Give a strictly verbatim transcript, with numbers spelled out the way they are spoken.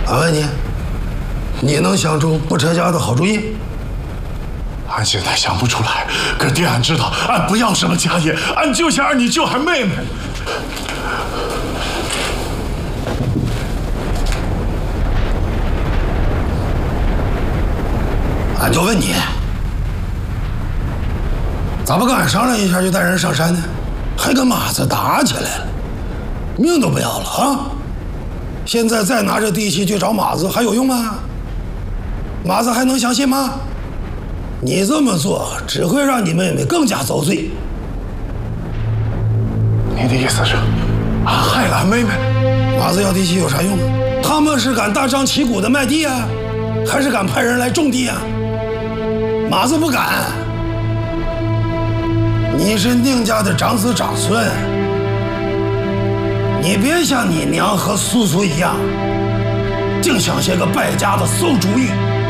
俺问你，你能想出不撤家的好主意？ 俺现在想不出来，可爹，俺知道，俺不要什么家业，俺就想让你救俺妹妹。 俺就问你，咋不跟俺商量一下就带人上山呢？还跟马子打起来了，命都不要了啊！现在再拿着地契去找马子还有用吗？马子还能相信吗？你这么做只会让你妹妹更加遭罪。 你的意思是，俺害了俺妹妹？ 马子要地契有啥用？他们是敢大张旗鼓的卖地啊，还是敢派人来种地啊？马子不敢。你是宁家的长子长孙，你别像你娘和叔叔一样，净想些个败家的馊主意。